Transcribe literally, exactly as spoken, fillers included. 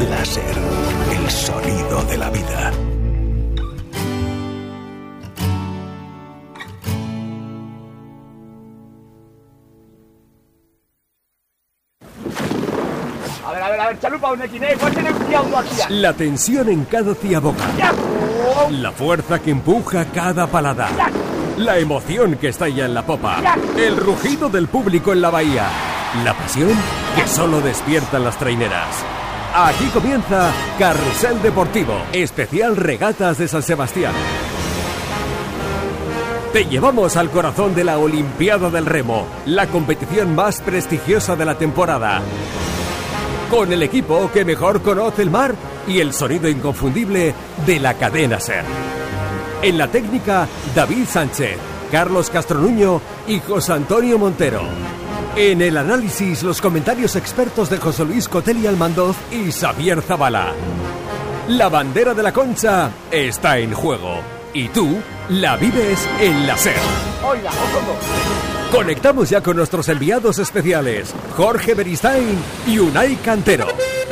Láser, el sonido de la vida. A ver, a ver, a ver, chalupa honekin, eh? Goazen eukia ondo hakia. La tensión en cada ciabocado. La fuerza que empuja cada paladar. La emoción que estalla en la popa. El rugido del público en la bahía. La pasión que solo despiertan las traineras. Aquí comienza Carrusel Deportivo, especial Regatas de San Sebastián. Te llevamos al corazón de la Olimpiada del Remo, la competición más prestigiosa de la temporada. Con el equipo que mejor conoce el mar y el sonido inconfundible de la cadena SER. En la técnica, David Sánchez, Carlos Castronuño y José Antonio Montero. En el análisis, los comentarios expertos de José Luis Cotelli Almandoz y Xavier Zabala. La bandera de la Concha está en juego y tú la vives en la SER. Oiga, ojo. Conectamos ya con nuestros enviados especiales, Jorge Beristain y Unai Cantero.